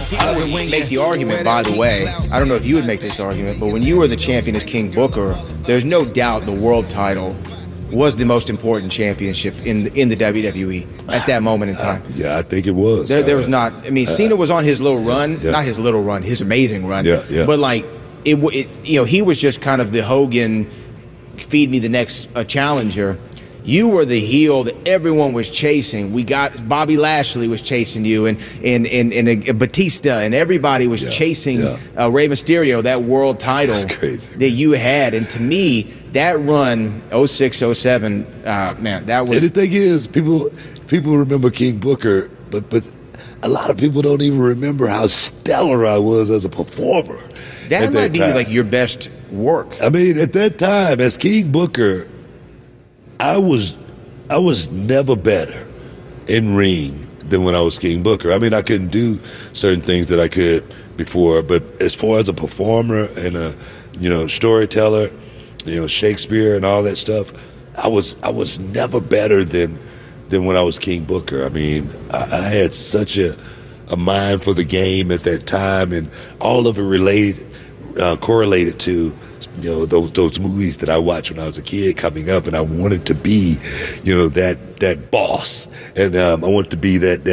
I would make the argument, by the way, I don't know if you would make this argument, but when you were the champion as King Booker, there's no doubt the world title was the most important championship in the WWE at that moment in time. Yeah, I think it was. There was not. I mean, Cena was on his little run, not his little run, his amazing run. Yeah. But like he was just kind of the Hogan, feed me the next challenger. You were the heel that everyone was chasing. We got Bobby Lashley was chasing you, and Batista, and everybody was chasing Rey Mysterio, that world title that you had. And to me, that run 06, 07, man, that was. And the thing is, people remember King Booker, but a lot of people don't even remember how stellar I was as a performer. That might be like your best work. I mean, at that time, as King Booker, I was never better in ring than when I was King Booker. I mean, I couldn't do certain things that I could before, but as far as a performer and a storyteller, Shakespeare and all that stuff, I was never better than when I was King Booker. I mean, I had such a mind for the game at that time, and all of it correlated to those movies that I watched when I was a kid coming up, and I wanted to be that boss, and I wanted to be that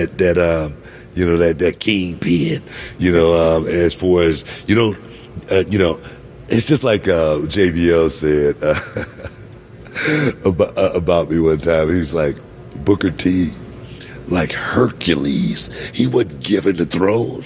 kingpin, as far as it's just like JBL said about me one time. He was like, Booker T, like Hercules, he wasn't given the throne.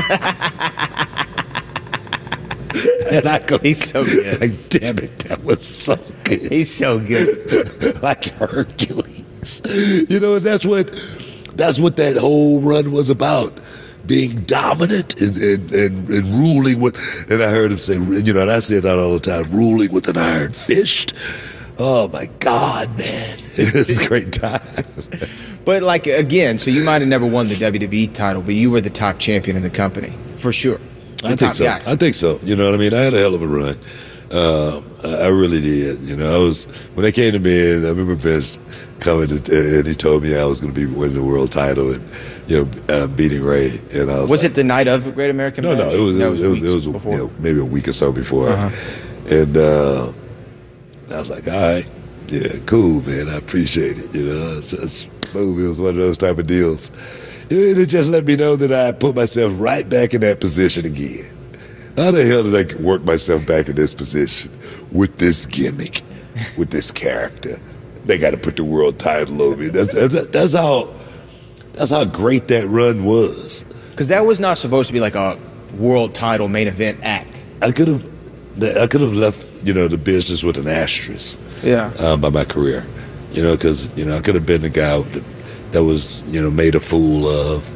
And I go, he's so good. Like, damn it, that was so good. He's so good. Like Hercules. That's what that whole run was about. Being dominant and ruling with, and I heard him say, and I say that all the time, ruling with an iron fist. Oh my God, man. It was a great time. But like, again, so you might have never won the WWE title, but you were the top champion in the company, for sure. I think so. I think so. You know what I mean? I had a hell of a run. I really did. When they came to me, and I remember Vince coming and he told me I was going to be winning the world title and beating Ray. And I was it the night of Great American Bash? No, it was maybe a week or so before. And I was like, all right, yeah, cool, man. I appreciate it. It's just boom. It was one of those type of deals. It just let me know that I put myself right back in that position again. How the hell did I work myself back in this position with this gimmick, with this character? They got to put the world title on me. That's how great that run was. Because that was not supposed to be like a world title main event act. I could have left the business with an asterisk. Yeah. By my career, because I could have been the guy that was made a fool of,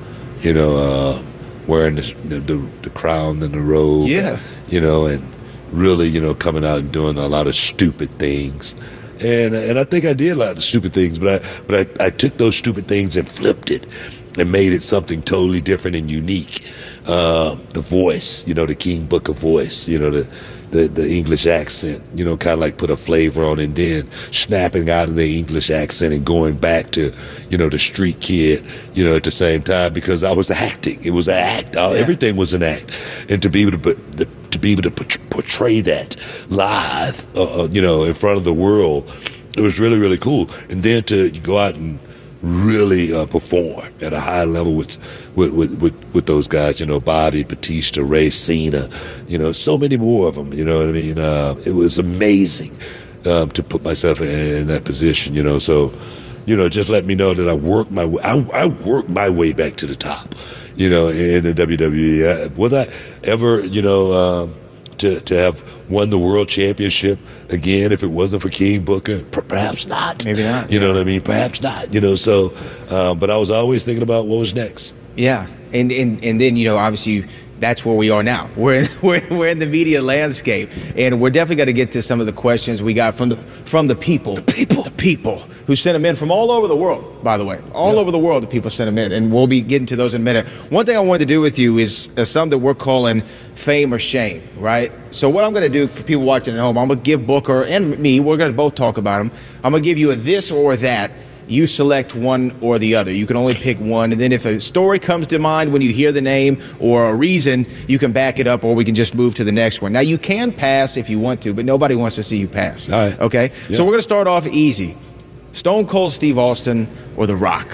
wearing the crown and the robe, and really coming out and doing a lot of stupid things, and I think I did a lot of stupid things, but I took those stupid things and flipped it and made it something totally different and unique. The voice, the King Booker voice, the English accent, kind of like put a flavor on it, and then snapping out of the English accent and going back to, the street kid, at the same time, because I was acting. It was an act. Everything was an act. And to be able to portray that live, in front of the world, it was really, really cool. And then to go out and really perform at a high level with those guys, Bobby, Batista, Ray, Cena, so many more of them, you know what I mean? It was amazing to put myself in that position, so, just let me know that I worked my way back to the top, in the WWE. Was I ever, to have won the world championship again if it wasn't for King Booker? Perhaps not. Maybe not. You know what I mean? Perhaps not. So, but I was always thinking about what was next. Yeah, and then obviously that's where we are now. We're in the media landscape, and we're definitely going to get to some of the questions we got from the people. The people who sent them in from all over the world. By the way, all over the world, the people sent them in, and we'll be getting to those in a minute. One thing I wanted to do with you is something that we're calling fame or shame, right? So what I'm going to do for people watching at home, I'm going to give Booker and me, we're going to both talk about him. I'm going to give you a this or that. you select one or the other. You can only pick one. And then if a story comes to mind when you hear the name or a reason, you can back it up, or we can just move to the next one. Now, you can pass if you want to, but nobody wants to see you pass. All right. Okay? Yeah. So we're going to start off easy. Stone Cold Steve Austin or The Rock?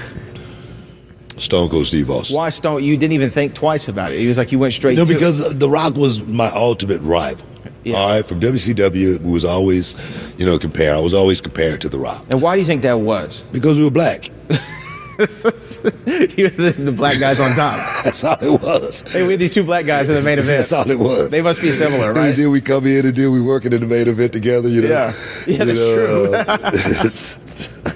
Stone Cold Steve Austin. Why Stone? You didn't even think twice about it. It was like you went straight to because it. The Rock was my ultimate rival. Yeah. All right, from WCW, we was always, compared. I was always compared to The Rock. And why do you think that was? Because we were black. You're the black guys on top. That's all it was. Hey, we had these two black guys in the main event. That's all it was. They must be similar, right? And then we come in and then we working in the main event together, Yeah, that's true.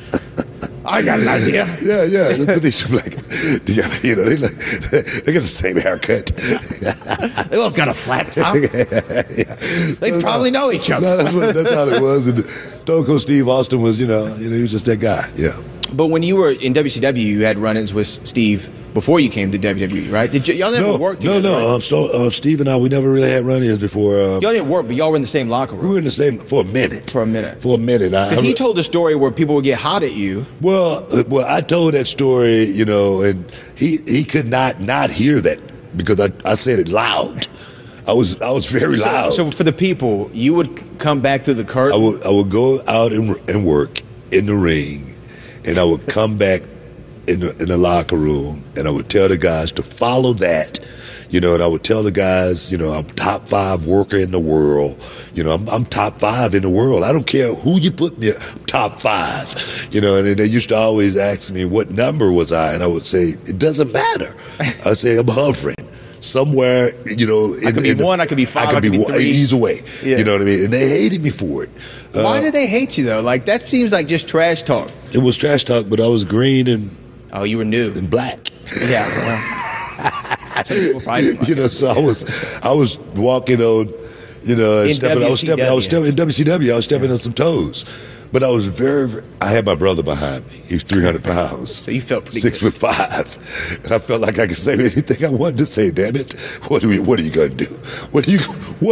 I got an idea. Yeah. Let's put these two black together. They got the same haircut. They both got a flat top. They probably know each other. No, that's how it was. And Stone Cold Steve Austin was, he was just that guy. Yeah. But when you were in WCW, you had run-ins with Steve before you came to WWE, right? Did y'all never work together? No. Right? Steve and I, we never really had run-ins before. Y'all didn't work, but y'all were in the same locker room. We were in the same for a minute. Because he told a story where people would get hot at you. Well, I told that story, and he could not hear that because I said it loud. I was very loud. So for the people, you would come back through the curtain. I would go out and work in the ring, and I would come back in the locker room, and I would tell the guys to follow that, and I would tell the guys, I'm top 5 worker in the world. I'm top 5 in the world. I don't care who you put me, I'm top 5. And they used to always ask me what number was I, and I would say it doesn't matter. I say I'm hovering somewhere. I could be 1, I could be 5, I could be 3. Either way, yeah. You know what I mean. And they hated me for it. Why did they hate you though? Like that seems like just trash talk. It was trash talk, but I was green and. Oh, you were new and black. Yeah. Well, some people probably didn't like so I was walking on, I was stepping in WCW. I was stepping on some toes, but I was I had my brother behind me. He was 300 pounds. So you felt pretty 6'5", and I felt like I could say anything I wanted to say. Damn it! What are you gonna do? What are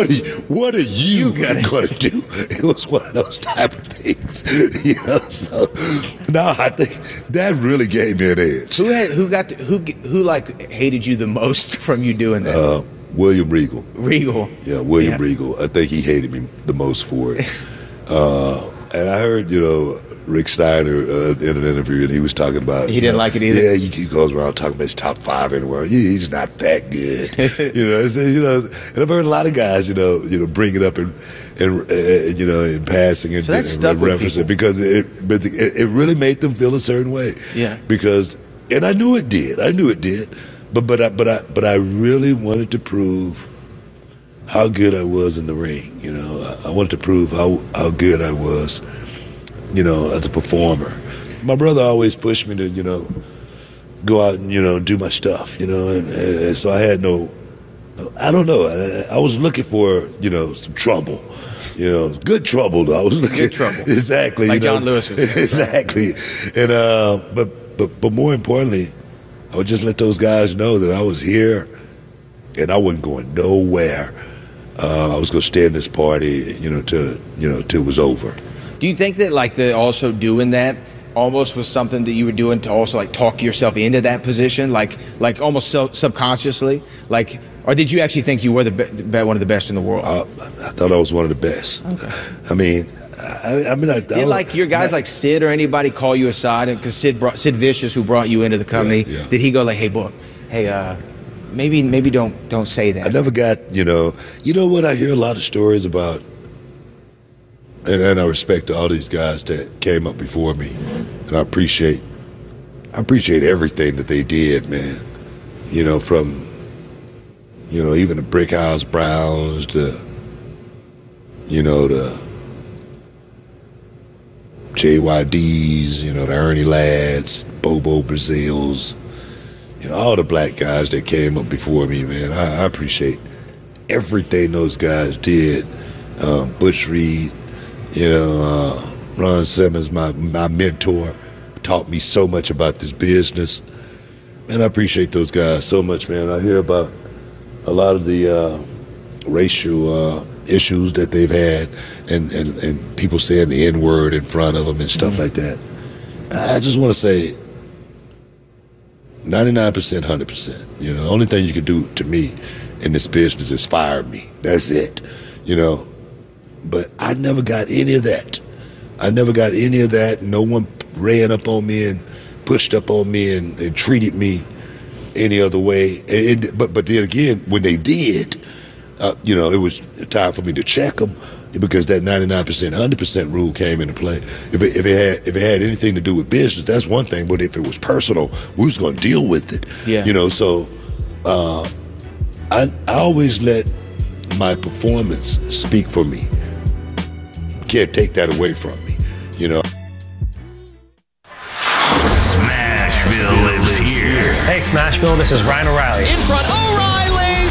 you gonna do? It was one of those type of things, So now I think that really gave me an edge. Who hated you the most from you doing that? William Regal. Yeah, William Regal. I think he hated me the most for it. And I heard, Rick Steiner in an interview, and he was talking about. He didn't like it either. Yeah, he goes around talking about his top 5 in the world. He's not that good, And I've heard a lot of guys, bring it up in passing and reference it because it really made them feel a certain way. Yeah. And I knew it did. But I really wanted to prove how good I was in the ring. I wanted to prove how good I was, as a performer. My brother always pushed me to, go out and, do my stuff, and so I had I don't know. I was looking for, some trouble. Good trouble though. I was looking good trouble. Exactly. Like John Lewis was saying. Exactly. And but more importantly, I would just let those guys know that I was here and I wasn't going nowhere. I was going to stay in this party, till it was over. Do you think that also doing that almost was something that you were doing to also talk yourself into that position, like almost subconsciously, or did you actually think you were one of the best in the world? I thought I was one of the best. Okay. I mean, did your guys like Sid or anybody call you aside? Because Sid Vicious, who brought you into the company, did he go hey, Book, hey, maybe don't say that? I never got, you know what, I hear a lot of stories about, and I respect all these guys that came up before me, and I appreciate everything that they did, man. From even the Brick House Browns to the JYDs, the Ernie Ladds, Bobo Brazils, all the black guys that came up before me, man. I appreciate everything those guys did. Butch Reed, Ron Simmons, my mentor, taught me so much about this business. And I appreciate those guys so much, man. I hear about a lot of the racial issues that they've had and people saying the N-word in front of them and stuff like that. I just want to say 99%, 100%. You know, the only thing you can do to me in this business is fire me. That's it. You know, but I never got any of that. No one ran up on me and pushed up on me and treated me any other way. But then again, when they did, you know, it was time for me to check them because that 99%, 100% rule came into play. If it had anything to do with business, that's one thing. But if it was personal, we was going to deal with it. Yeah. You know, so I always let my performance speak for me. Can't take that away from me, you know. Smashville lives here. Hey, Smashville, this is Ryan O'Reilly. In front, O'Reilly,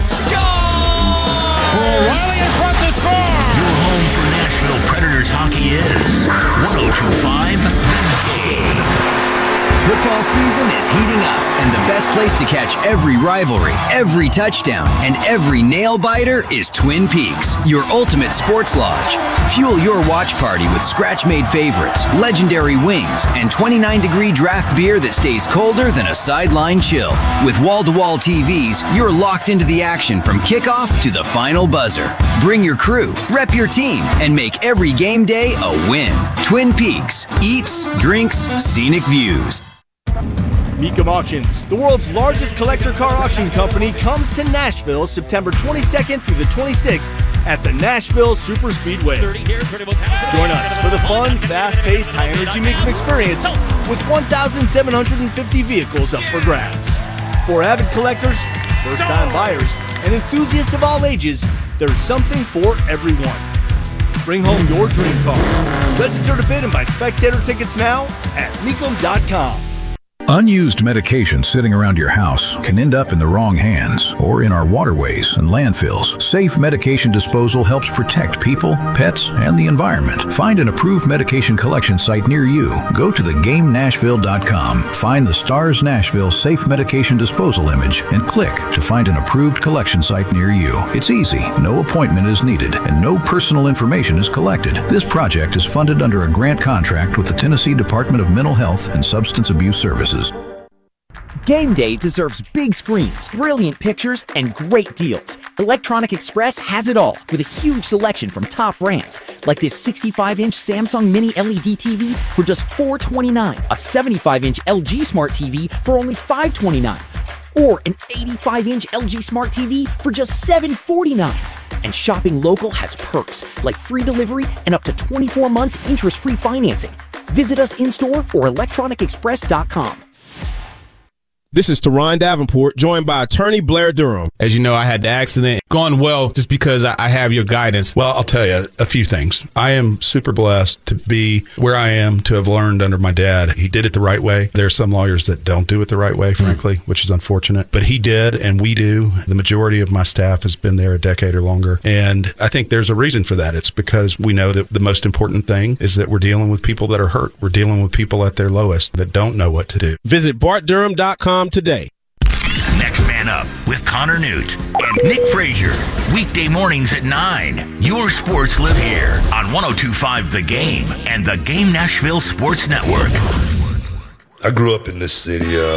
score! For O'Reilly in front to score! Your home for Nashville Predators hockey is 102.5 The Game. Football season is heating up, and the best place to catch every rivalry, every touchdown, and every nail-biter is Twin Peaks, your ultimate sports lodge. Fuel your watch party with scratch-made favorites, legendary wings, and 29-degree draft beer that stays colder than a sideline chill. With wall-to-wall TVs, you're locked into the action from kickoff to the final buzzer. Bring your crew, rep your team, and make every game day a win. Twin Peaks. Eats, drinks, scenic views. Mecum Auctions, the world's largest collector car auction company, comes to Nashville September 22nd through the 26th at the Nashville Super Speedway. Join us for the fun, fast-paced, high-energy Mecum experience with 1,750 vehicles up for grabs. For avid collectors, first-time buyers, and enthusiasts of all ages, there's something for everyone. Bring home your dream car. Register to bid and buy spectator tickets now at Mecum.com. Unused medication sitting around your house can end up in the wrong hands or in our waterways and landfills. Safe medication disposal helps protect people, pets, and the environment. Find an approved medication collection site near you. Go to thegamenashville.com, find the STARS Nashville Safe Medication Disposal image, and click to find an approved collection site near you. It's easy, no appointment is needed, and no personal information is collected. This project is funded under a grant contract with the Tennessee Department of Mental Health and Substance Abuse Services. Game day deserves big screens, brilliant pictures, and great deals. Electronic Express has it all with a huge selection from top brands, like this 65-inch Samsung Mini LED TV for just $429, a 75-inch LG Smart TV for only $529, or an 85-inch LG Smart TV for just $749. And shopping local has perks like free delivery and up to 24 months interest-free financing. Visit us in-store or electronicexpress.com. This is Teron Davenport, joined by attorney Blair Durham. As you know, I had the accident. Gone well just because I have your guidance. Well, I'll tell you a few things. I am super blessed to be where I am, to have learned under my dad. He did it the right way. There are some lawyers that don't do it the right way, frankly, which is unfortunate. But he did, and we do. The majority of my staff has been there a decade or longer. And I think there's a reason for that. It's because we know that the most important thing is that we're dealing with people that are hurt. We're dealing with people at their lowest that don't know what to do. Visit bartdurham.com today. Next Man Up with Connor Newt and Nick Frazier. Weekday mornings at 9. Your sports live here on 102.5 The Game and the Game Nashville Sports Network. I grew up in this city.